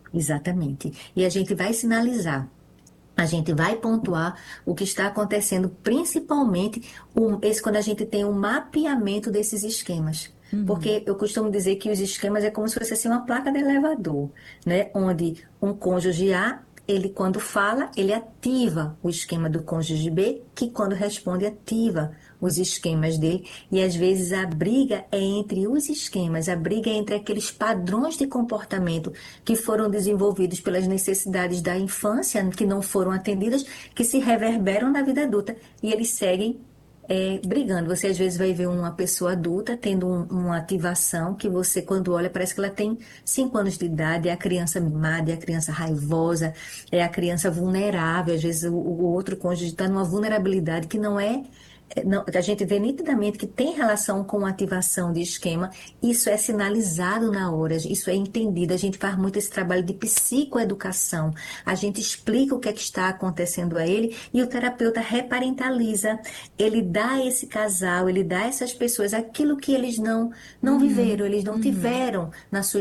Exatamente. E a gente vai sinalizar. A gente vai pontuar o que está acontecendo, principalmente quando a gente tem um mapeamento desses esquemas. Uhum. Porque eu costumo dizer que os esquemas é como se fosse assim, uma placa de elevador, né? Onde um cônjuge A, ele quando fala, ele ativa o esquema do cônjuge B, que quando responde, ativa os esquemas dele. E às vezes a briga é entre os esquemas, a briga é entre aqueles padrões de comportamento que foram desenvolvidos pelas necessidades da infância, que não foram atendidas, que se reverberam na vida adulta e eles seguem brigando. Você às vezes vai ver uma pessoa adulta tendo uma ativação que você, quando olha, parece que ela tem 5 anos de idade, é a criança mimada, é a criança raivosa, é a criança vulnerável. Às vezes o outro cônjuge está numa vulnerabilidade que não é. Não, a gente vê nitidamente que tem relação com ativação de esquema, isso é sinalizado na hora, isso é entendido. A gente faz muito esse trabalho de psicoeducação, a gente explica o que é que está acontecendo a ele e o terapeuta reparentaliza, ele dá a esse casal, ele dá a essas pessoas aquilo que eles não Uhum, viveram, eles não uhum. tiveram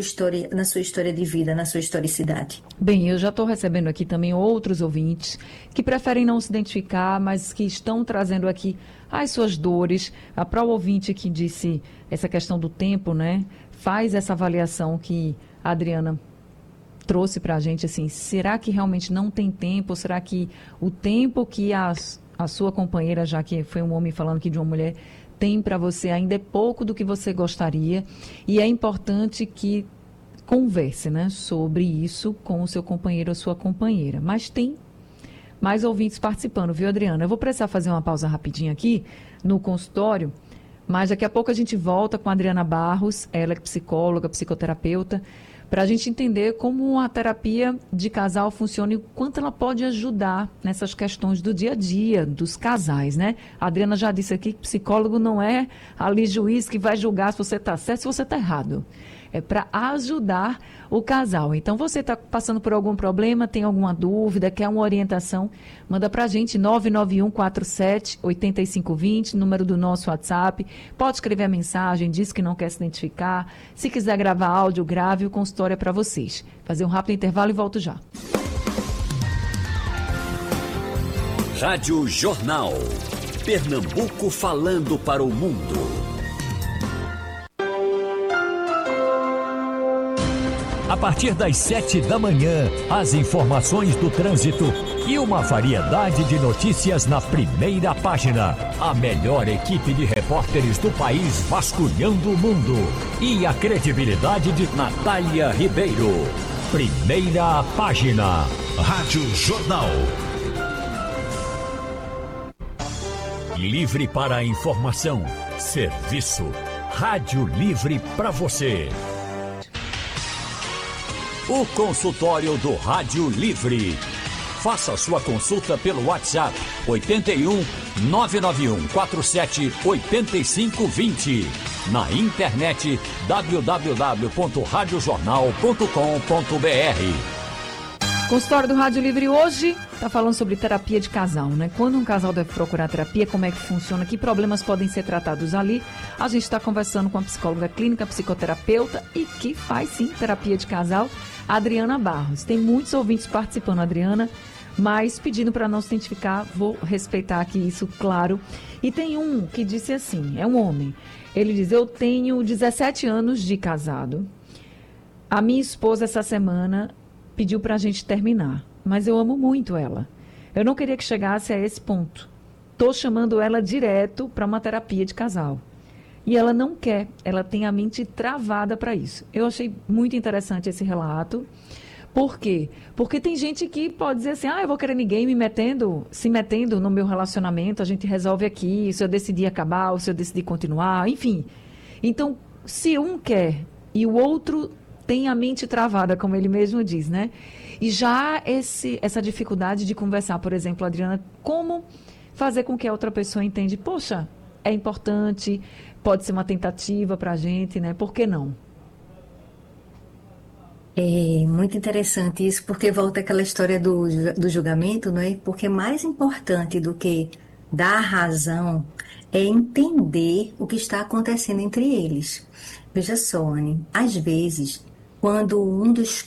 na sua história de vida, na sua historicidade. Bem, eu já estou recebendo aqui também outros ouvintes que preferem não se identificar, mas que estão trazendo aqui as suas dores. A própria ouvinte que disse essa questão do tempo, né? Faz essa avaliação que a Adriana trouxe para a gente, assim, será que realmente não tem tempo? Ou será que o tempo que a sua companheira, já que foi um homem falando aqui de uma mulher, tem para você ainda é pouco do que você gostaria? E é importante que converse, né, sobre isso com o seu companheiro ou sua companheira. Mas tem mais ouvintes participando, viu, Adriana? Eu vou precisar fazer uma pausa rapidinho aqui no consultório, mas daqui a pouco a gente volta com a Adriana Barros, ela é psicóloga, psicoterapeuta, para a gente entender como a terapia de casal funciona e o quanto ela pode ajudar nessas questões do dia a dia dos casais, né? A Adriana já disse aqui que psicólogo não é ali juiz que vai julgar se você está certo, se você está errado. É para ajudar o casal. Então, você está passando por algum problema, tem alguma dúvida, quer uma orientação, manda para a gente 99147-8520, número do nosso WhatsApp. Pode escrever a mensagem, diz que não quer se identificar. Se quiser gravar áudio, grave, o consultório é para vocês. Fazer um rápido intervalo e volto já. Rádio Jornal. Pernambuco falando para o mundo. A partir das 7 da manhã, as informações do trânsito e uma variedade de notícias na primeira página. A melhor equipe de repórteres do país vasculhando o mundo. E a credibilidade de Natália Ribeiro. Primeira página. Rádio Jornal. Livre para a informação. Serviço. Rádio Livre para você. O consultório do Rádio Livre. Faça sua consulta pelo WhatsApp 81 991 47 8520. Na internet www.radiojornal.com.br. Consultório do Rádio Livre hoje está falando sobre terapia de casal, né? Quando um casal deve procurar terapia, como é que funciona, que problemas podem ser tratados ali. A gente está conversando com a psicóloga clínica, psicoterapeuta e que faz sim terapia de casal, Adriana Barros. Tem muitos ouvintes participando, Adriana, mas pedindo para não se identificar, vou respeitar aqui isso, claro. E tem um que disse assim, é um homem, ele diz, eu tenho 17 anos de casado, a minha esposa essa semana pediu para a gente terminar, mas eu amo muito ela. Eu não queria que chegasse a esse ponto. Estou chamando ela direto para uma terapia de casal. E ela não quer, ela tem a mente travada para isso. Eu achei muito interessante esse relato. Por quê? Porque tem gente que pode dizer assim, eu vou querer ninguém se metendo no meu relacionamento, a gente resolve aqui, se eu decidir acabar, ou se eu decidir continuar, enfim. Então, se um quer e o outro tem a mente travada, como ele mesmo diz, né? E já essa dificuldade de conversar, por exemplo, Adriana, como fazer com que a outra pessoa entenda, poxa, é importante, pode ser uma tentativa para a gente, né? Por que não? É muito interessante isso, porque volta aquela história do julgamento, não é? Porque mais importante do que dar razão é entender o que está acontecendo entre eles. Veja só, Anne, às vezes, quando um dos